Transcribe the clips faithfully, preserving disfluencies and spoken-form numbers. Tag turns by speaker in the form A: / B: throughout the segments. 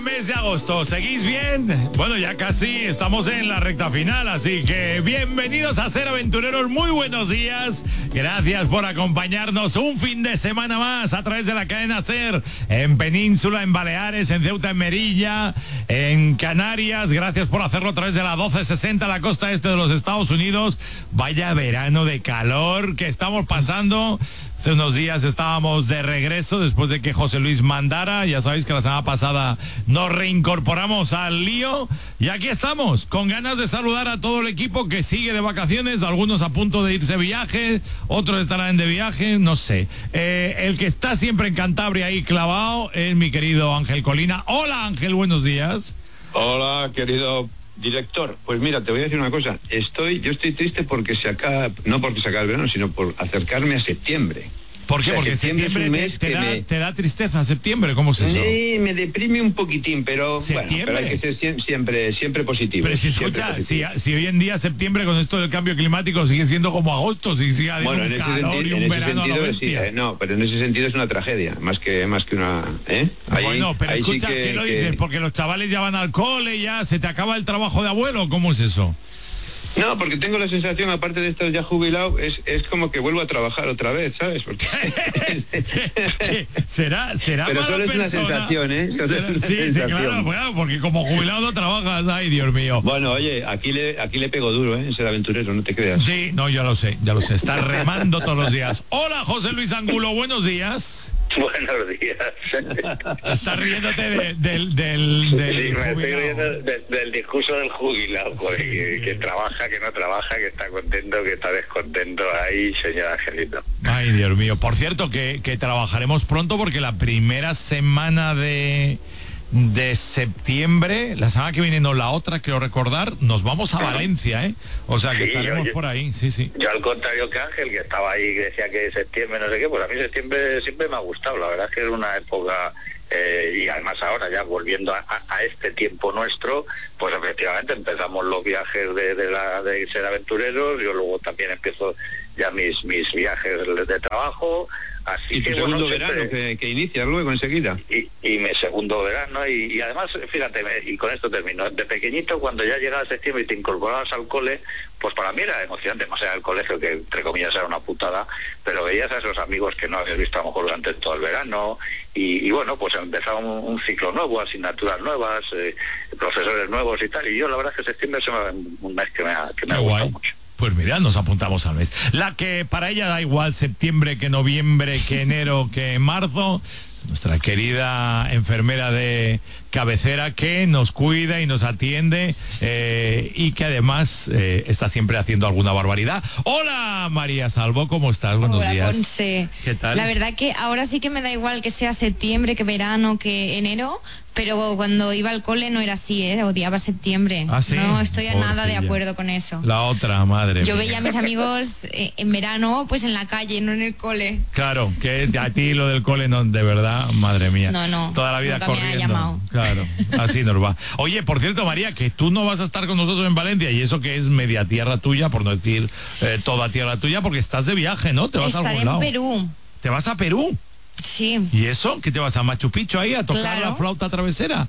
A: mes de agosto. ¿Seguís bien? Bueno, ya casi estamos en la recta final, así que bienvenidos a Ser Aventureros, muy buenos días. Gracias por acompañarnos un fin de semana más a través de la cadena Ser, en Península, en Baleares, en Ceuta, en Melilla, en Canarias. Gracias por hacerlo a través de la doce sesenta, la costa este de los Estados Unidos. Vaya verano de calor que estamos pasando. Hace unos días estábamos de regreso después de que José Luis mandara. Ya sabéis que la semana pasada nos reincorporamos al lío. Y aquí estamos, con ganas de saludar a todo el equipo que sigue de vacaciones. Algunos a punto de irse de viaje, otros estarán de viaje, no sé. Eh, el que está siempre en Cantabria ahí clavado es mi querido Ángel Colina. Hola Ángel, buenos días.
B: Hola, querido director. Pues mira, te voy a decir una cosa. Estoy, yo estoy triste porque se acaba, no porque se acaba el verano, sino por acercarme a septiembre.
A: ¿Por qué? O sea, porque septiembre, septiembre te, te, da, me... te da tristeza septiembre, ¿cómo es eso?
B: Sí, me deprime un poquitín, pero ¿septiembre? Bueno, pero hay que ser siempre, siempre positivo.
A: Pero si escucha, si, si hoy en día septiembre con esto del cambio climático sigue siendo como agosto, si sigue habiendo bueno, un calor sentido, y un verano a la bestia.
B: Sí, eh, no, pero en ese sentido es una tragedia, más que más que una... ¿eh? Ahí,
A: bueno, pero escucha, sí que, ¿qué lo que... dices? Porque los chavales ya van al cole, ya se te acaba el trabajo de abuelo, ¿cómo es eso?
B: No, porque tengo la sensación, aparte de estar ya jubilado, es, es como que vuelvo a trabajar otra vez, ¿sabes? Porque...
A: será, será
B: Pero
A: mala
B: solo es
A: persona.
B: una sensación, ¿eh? Solo
A: ¿Será?
B: Es una
A: sí,
B: sensación.
A: sí, claro, claro, porque como jubilado no trabajas, ay, Dios mío.
B: Bueno, oye, aquí le, aquí le pego duro, ¿eh? Ser aventurero, no te creas.
A: Sí, no, ya lo sé, ya lo sé, está remando todos los días. Hola, José Luis Angulo, buenos días.
C: Buenos días.
A: Estás riéndote de, del, del, del
C: sí, me estoy riendo
A: de,
C: del discurso del jubilado, porque
A: sí.
C: que trabaja, que no trabaja, que está contento, que está descontento. Ahí, señor Angelito.
A: Ay, Dios mío. Por cierto, que, que trabajaremos pronto porque la primera semana de... de septiembre, la semana que viene, no, la otra, quiero recordar, nos vamos a Valencia, ¿eh? O sea, que sí, estaremos yo, por ahí, sí, sí.
C: Yo al contrario que Ángel, que estaba ahí, que decía que septiembre, no sé qué, pues a mí septiembre siempre me ha gustado, la verdad es que es una época, eh, y además ahora ya volviendo a, a este tiempo nuestro, pues efectivamente empezamos los viajes de, de, la, de ser aventureros, yo luego también empiezo ya mis, mis viajes de trabajo. Así
B: y tu
C: que
B: segundo
C: bueno,
B: verano
C: siempre,
B: que, que inicias luego enseguida.
C: Y, y mi segundo verano, y, y además, fíjate, y con esto termino, de pequeñito, cuando ya llegaba septiembre y te incorporabas al cole, pues para mí era emocionante, más allá del colegio, que entre comillas era una putada, pero veías a esos amigos que no habías visto a lo mejor durante todo el verano, y, y bueno, pues empezaba un, un ciclo nuevo, asignaturas nuevas, eh, profesores nuevos y tal, y yo la verdad es que septiembre es un mes que me ha, que me ha gustado mucho.
A: Pues mira, nos apuntamos al mes. La que para ella da igual septiembre que noviembre, que enero, que marzo, nuestra querida enfermera de cabecera que nos cuida y nos atiende eh, y que además eh, está siempre haciendo alguna barbaridad. Hola María Salvo, ¿cómo estás? Buenos
D: Hola,
A: días.
D: Conce.
A: ¿Qué tal?
D: La verdad que ahora sí que me da igual que sea septiembre, que verano, que enero, pero cuando iba al cole no era así, ¿eh? Odiaba septiembre.
A: ¿Ah, sí?
D: No estoy a nada de
A: Porfilla.
D: acuerdo con eso.
A: La otra, madre
D: Yo
A: mía.
D: veía a mis amigos eh, en verano, pues en la calle, no en el cole.
A: Claro, que a ti lo del cole no, de verdad, madre mía.
D: No, no.
A: Toda la vida
D: nunca
A: corriendo.
D: me ha llamado.
A: Claro, así nos va. Oye, por cierto, María, que tú no vas a estar con nosotros en Valencia, y eso que es media tierra tuya, por no decir eh, toda tierra tuya, porque estás de viaje, ¿no? Te vas
D: Estaré
A: a algún lado.
D: en Perú.
A: ¿Te vas a Perú?
D: Sí.
A: ¿Y eso? ¿Qué te vas a Machu Picchu ahí a tocar
D: Claro.
A: la flauta travesera?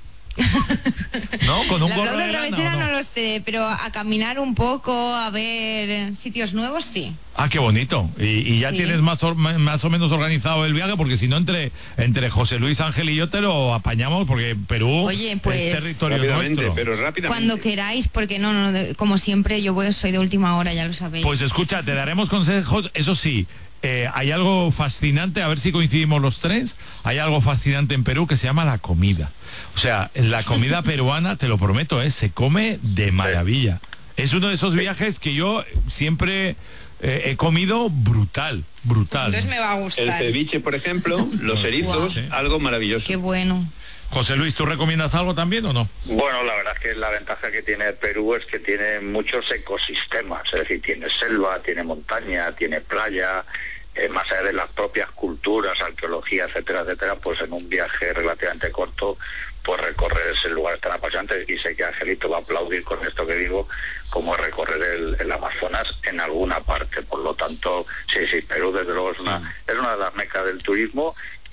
A: ¿No? Con un
D: La
A: gorro
D: flauta
A: de lana,
D: travesera
A: ¿o
D: no? no lo sé, pero a caminar un poco, a ver sitios nuevos, sí.
A: Ah, qué bonito. Y, y ya
D: Sí.
A: tienes más o, más o menos organizado el viaje, porque si no, entre entre José Luis, Ángel y yo te lo apañamos, porque Perú
D: Oye, pues,
A: es territorio
B: rápidamente,
A: nuestro.
B: pero rápidamente.
D: Cuando queráis, porque no, no, de- como siempre, yo voy, soy de última hora, ya lo sabéis.
A: Pues escucha, te daremos consejos, eso sí. Eh, hay algo fascinante, a ver si coincidimos los tres, hay algo fascinante en Perú que se llama la comida. O sea, la comida peruana, te lo prometo, eh, se come de maravilla. Es uno de esos viajes que yo siempre eh, he comido brutal, brutal.
D: Entonces me va a
B: El
D: gustar.
B: ceviche, por ejemplo, los erizos,
A: Wow.
B: algo maravilloso.
D: Qué bueno.
A: José Luis, ¿tú recomiendas algo también o no?
C: Bueno, la verdad es que la ventaja que tiene Perú es que tiene muchos ecosistemas, es decir, tiene selva, tiene montaña, tiene playa, eh, más allá de las propias culturas, arqueología, etcétera, etcétera, pues en un viaje relativamente corto, pues recorrer ese lugar tan apasionante, y sé que Angelito va a aplaudir con esto que digo, como recorrer el, el Amazonas en alguna parte. Por lo tanto, sí, sí, Perú desde luego es una, es una de las mecas del turismo.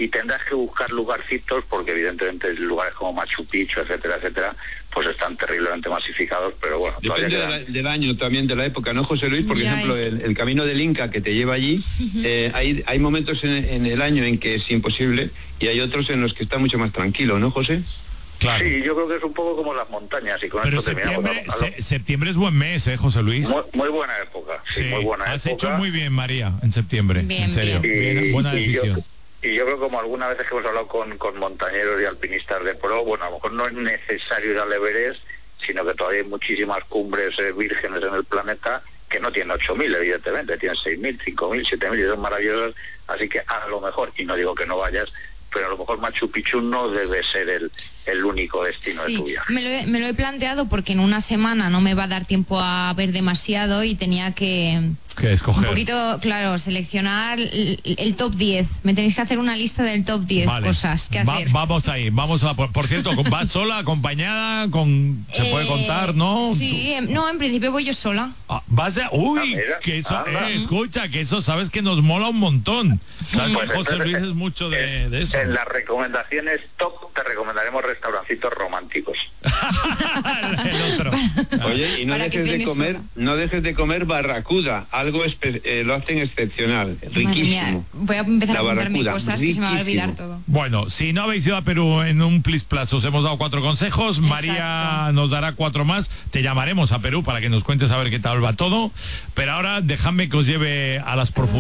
C: y tendrás que buscar lugarcitos, porque evidentemente lugares como Machu Picchu, etcétera, etcétera, pues están terriblemente masificados, pero bueno.
B: Depende de la, del año también, de la época, ¿no, José Luis? Por
D: Ya
B: ejemplo,
D: es...
B: el, el camino del Inca que te lleva allí, eh, hay, hay momentos en, en el año en que es imposible y hay otros en los que está mucho más tranquilo, ¿no, José?
A: Claro.
C: Sí, yo creo que es un poco como las montañas y con
A: Pero
C: esto
A: septiembre,
C: terminamos. ¿No?
A: se, septiembre es buen mes, ¿eh, José Luis?
C: Muy, muy buena época, sí,
A: Sí,
C: muy buena
A: has
C: época.
A: hecho muy bien, María, en septiembre.
D: Bien,
A: en serio,
D: bien.
A: bien, buena
C: Y- y yo-
A: decisión.
C: Y yo creo como algunas veces que hemos hablado con, con montañeros y alpinistas de pro, bueno, a lo mejor no es necesario ir al Everest, sino que todavía hay muchísimas cumbres eh, vírgenes en el planeta que no tienen ocho mil, evidentemente, tienen seis mil, cinco mil, siete mil y son maravillosas, así que a lo mejor, y no digo que no vayas, pero a lo mejor Machu Picchu no debe ser el, el único destino
D: Sí,
C: de tu viaje.
D: me lo, he, me lo he planteado porque en una semana no me va a dar tiempo a ver demasiado y tenía que...
A: ¿Qué escoger?
D: Un poquito, claro, seleccionar el, el top diez. Me tenéis que hacer una lista del top diez
A: Vale.
D: cosas que
A: Va-
D: hacer.
A: vamos ahí, vamos a... Por, por cierto, ¿vas sola, acompañada? con ¿Se puede
D: Eh,
A: contar, no?
D: Sí, em, no, en principio voy yo sola.
A: Ah, vas a... Uy,
C: Ah, mira,
A: que eso...
C: anda.
A: eh, escucha, que eso sabes que nos mola un montón. ¿Sabes?
C: Pues
A: José
C: entonces,
A: Luis es mucho de, de eso.
C: En las recomendaciones top te recomendaremos restaurancitos románticos.
A: El otro.
B: Oye, y no
D: Para que
B: dejes de
D: tienes
B: comer,
D: una.
B: no dejes de comer barracuda, algo espe- eh, lo hacen excepcional,
D: Madre mía,
B: riquísimo.
D: voy a empezar
B: La
D: a apuntarme
B: barracuda,
D: cosas que se me va a olvidar
B: riquísimo.
D: todo.
A: Bueno, si no habéis ido a Perú en un Plis Plus, os hemos dado cuatro consejos. María
D: Exacto.
A: nos dará cuatro más. Te llamaremos a Perú para que nos cuentes a ver qué tal va todo. Pero ahora dejadme que os lleve a las profundidades.